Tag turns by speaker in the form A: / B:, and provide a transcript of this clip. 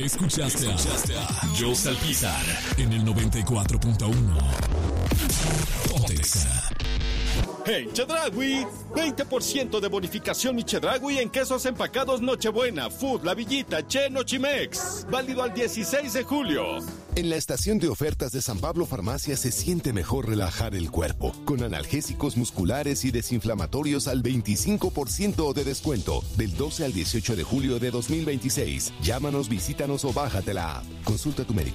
A: Escuchaste a Joe Alpizar en el 94.1. Pontexa.
B: Hey, Chedraui, 20% de bonificación y Chedraui en quesos empacados Nochebuena, Food, La Villita, Che, Nochimex. Válido al 16 de julio.
C: En la estación de ofertas de San Pablo Farmacia se siente mejor relajar el cuerpo, con analgésicos musculares y desinflamatorios al 25% de descuento, del 12 al 18 de julio de 2026. Llámanos, visítanos o bájate la app. Consulta a tu médico.